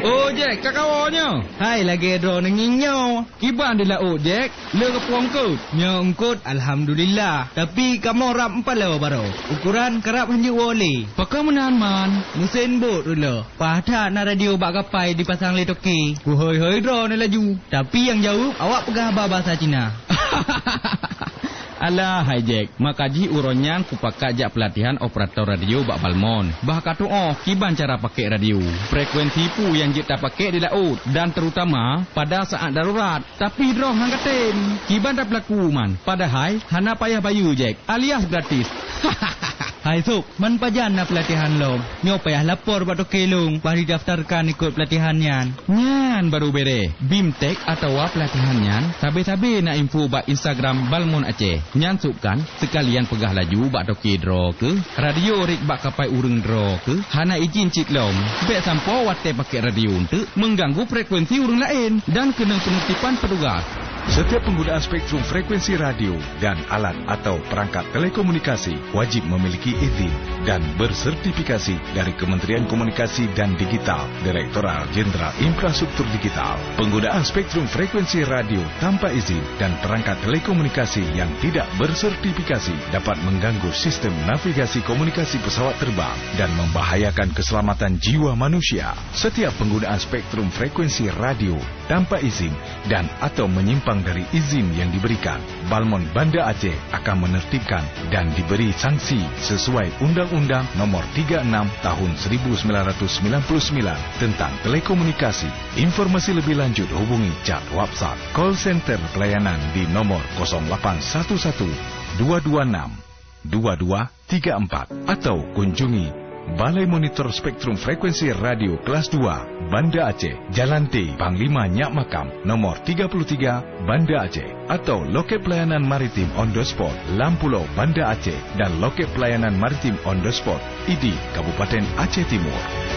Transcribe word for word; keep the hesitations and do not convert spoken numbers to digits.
Oh Jack, kakawanya. Hai lagi dro nenginyo. Kiban di laut Jack. Le ke puang ke? Nyongkut alhamdulillah. Tapi kamu rap empat lewa baru. Ukuran kerap hanya wole. Pakai menahan man. Mesin bot dulu. Pada na radio bak kapai dipasang le toki. Ku hoi hoi dro ni laju. Tapi yang jauh awak pegah bahasa Cina. Alah, hai Jack. Makaji uronyan ku pakai jak pelatihan operator radio bak Balmon. Bah katu oh, kiban cara pakai radio. Frekuensi pu yang kita pakai di laut dan terutama pada saat darurat. Tapi droh hangkatin. Kiban dah berlaku man. Padahal hana payah bayu Jack, alias gratis. Hai Sup, man pajan na pelatihan lo. Nyo payah lapor bak kelung, bari daftarkan ikut pelatihan yan. Nyan baru bere. Bimtek atau pelatihan nyan, sabe-sabe na info bak Instagram Balmon Aceh. Nyan sup kan, sekalian pegah laju bak toki draw ke, radio rik bak kapai ureng draw ke, hana izin cik lom. Bek sampo wate pakai radio untuk mengganggu frekuensi ureng lain dan kena penertiban petugas. Setiap penggunaan spektrum frekuensi radio dan alat atau perangkat telekomunikasi wajib memiliki izin dan bersertifikasi dari Kementerian Komunikasi dan Digital, Direktorat Jenderal Infrastruktur Digital. Penggunaan spektrum frekuensi radio tanpa izin dan perangkat telekomunikasi yang tidak bersertifikasi dapat mengganggu sistem navigasi komunikasi pesawat terbang dan membahayakan keselamatan jiwa manusia. Setiap penggunaan spektrum frekuensi radio tanpa izin dan atau menyimpang dari izin yang diberikan, Balmon Banda Aceh akan menertibkan dan diberi sanksi sesuai Undang-Undang Nomor tiga puluh enam Tahun seribu sembilan ratus sembilan puluh sembilan tentang telekomunikasi. Informasi lebih lanjut hubungi chat WhatsApp call center pelayanan di nomor kosong lapan satu satu dua dua enam dua dua tiga empat atau kunjungi Balai Monitor Spektrum Frekuensi Radio Kelas dua, Banda Aceh, Jalan T, Panglima Nyak Makam, nomor tiga puluh tiga, Banda Aceh. Atau Loket Pelayanan Maritim On The Spot, Lampulau, Banda Aceh. Dan Loket Pelayanan Maritim On The Spot, I D I, Kabupaten Aceh Timur.